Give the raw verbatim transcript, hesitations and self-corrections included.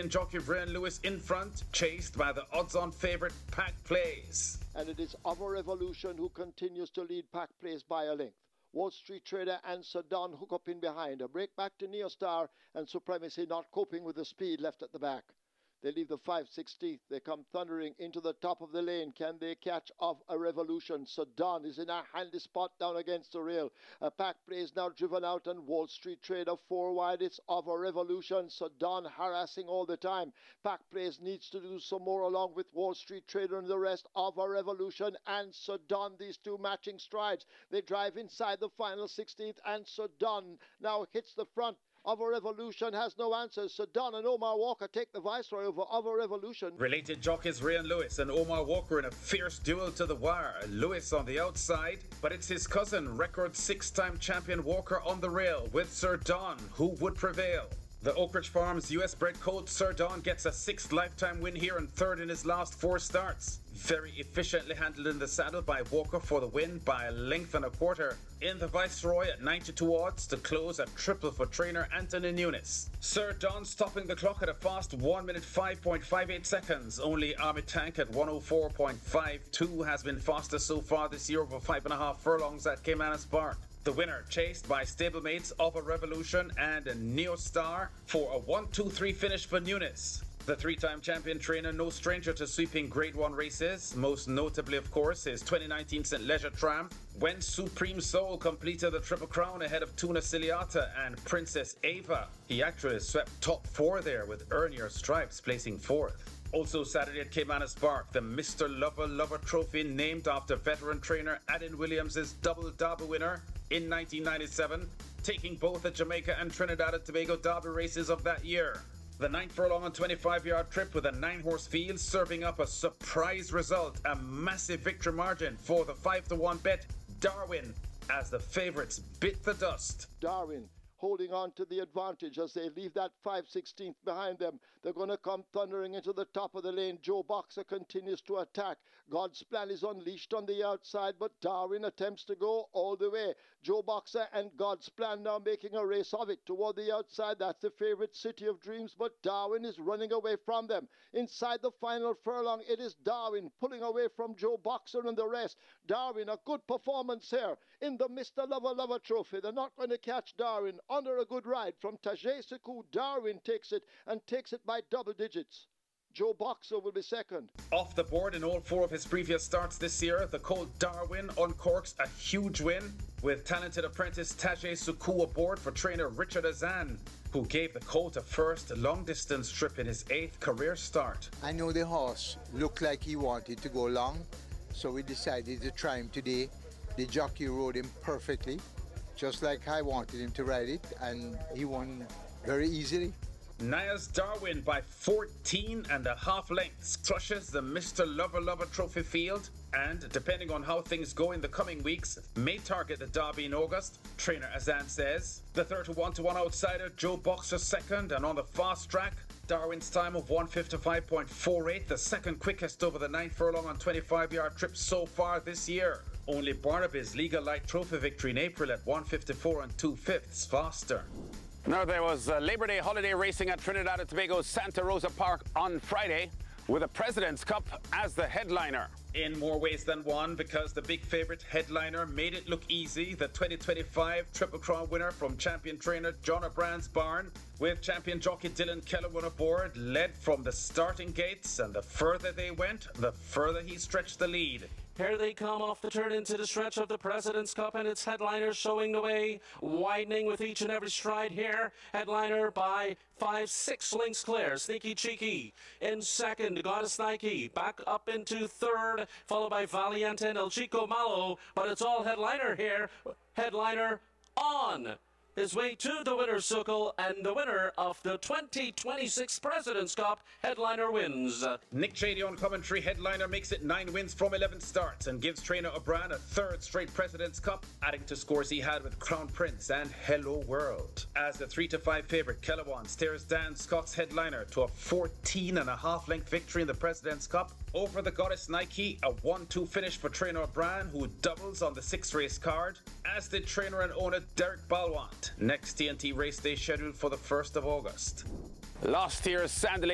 champion jockey Rian Lewis in front, chased by the odds-on favourite Pack Plays. And it is Other Revolution who continues to lead Pack Plays by a length. Wall Street Trader and Sedan hook up in behind. A break back to Neostar and Supremacy not coping with the speed left at the back. They leave the five sixteenth. They come thundering into the top of the lane. Can they catch off a Revolution? Sedan is in a handy spot down against the rail. A Pack Plays now driven out and Wall Street Trader four wide. It's of a Revolution. Sedan harassing all the time. Pack Plays needs to do some more along with Wall Street Trader and the rest of a Revolution and Sedan. These two matching strides. They drive inside the final sixteenth and Sedan now hits the front. Other Revolution has no answers. Sedan and Omar Walker take the viceroy over Other Revolution. Related jockeys Rian Lewis and Omar Walker in a fierce duel to the wire. Lewis on the outside, but it's his cousin, record six-time champion Walker on the rail with Sir Don, who would prevail. The Oak Ridge Farms U S bred colt Sir Don gets a sixth lifetime win here and third in his last four starts. Very efficiently handled in the saddle by Walker for the win by a length and a quarter. In the Viceroy at ninety-two odds to close a triple for trainer Anthony Nunes. Sir Don stopping the clock at a fast one minute five point five eight seconds. Only Army Tank at one oh four point five two has been faster so far this year over five and a half furlongs at Caymanas Park. The winner chased by stablemates of a Revolution and a Neostar for a one two three finish for Nunes. The three-time champion trainer, no stranger to sweeping Grade one races, most notably, of course, his twenty nineteen Saint Leger Triumph, when Supreme Soul completed the Triple Crown ahead of Tuna Ciliata and Princess Ava. He actually swept top four there with Earn Your Stripes placing fourth. Also Saturday at Caymanas Park, the Mister Lover Lover Trophy named after veteran trainer Adin Williams' double Derby winner in nineteen ninety-seven, taking both the Jamaica and Trinidad and Tobago Derby races of that year. The ninth furlong and twenty-five yard trip with a nine-horse field serving up a surprise result, a massive victory margin for the five to one bet Darwin as the favourites bit the dust. Darwin holding on to the advantage as they leave that five sixteenth behind them. They're going to come thundering into the top of the lane. Joe Boxer continues to attack. God's Plan is unleashed on the outside, but Darwin attempts to go all the way. Joe Boxer and God's Plan now making a race of it toward the outside. That's the favorite City of Dreams, but Darwin is running away from them. Inside the final furlong, it is Darwin pulling away from Joe Boxer and the rest. Darwin, a good performance here in the Mister Lover Lover Trophy. They're not going to catch Darwin. Under a good ride from Tajay Sekou, Darwin takes it and takes it by double digits. Joe Boxer will be second. Off the board in all four of his previous starts this year, the colt Darwin uncorks a huge win with talented apprentice Tajay Sekou aboard for trainer Richard Azan, who gave the colt a first long-distance trip in his eighth career start. I know the horse looked like he wanted to go long, so we decided to try him today. The jockey rode him perfectly, just like I wanted him to ride it, and he won very easily. Nias Darwin by fourteen and a half lengths crushes the Mister Lover Lover Trophy field and, depending on how things go in the coming weeks, may target the Derby in August, trainer Azan says. The thirty-one to one outsider Joe Boxer second, and on the fast track, Darwin's time of one fifty-five point four eight, the second quickest over the ninth furlong on twenty-five yard trip so far this year. Only Barnaby's Legal Light Trophy victory in April at one fifty-four and two fifths faster. Now, there was uh, Labor Day holiday racing at Trinidad and Tobago's Santa Rosa Park on Friday, with the President's Cup as the headliner. In more ways than one, because the big favourite headliner made it look easy. The twenty twenty-five Triple Crown winner from champion trainer John O'Brien's barn, with champion jockey Dylan Kellerman aboard, led from the starting gates, and the further they went, the further he stretched the lead. Here they come off the turn into the stretch of the President's Cup, and its headliners showing the way, widening with each and every stride here. Headliner by five, six lengths clear. Sneaky Cheeky in second. Goddess Nike back up into third, followed by Valiente and El Chico Malo. But it's all headliner here. Headliner on his way to the winner's circle, and the winner of the twenty twenty-six President's Cup, headliner wins. Nick Chady on commentary. Headliner makes it nine wins from eleven starts and gives trainer O'Brien a third straight President's Cup, adding to scores he had with Crown Prince and Hello World. As the three to five favourite, Kellerwan steers Dan Scott's headliner to a fourteen and a half length victory in the President's Cup over the Goddess Nike, a one two finish for trainer O'Brien, who doubles on the six race card, as did trainer and owner Derek Balwant. Next T N T race day scheduled for the first of August. Lost here, Sandley.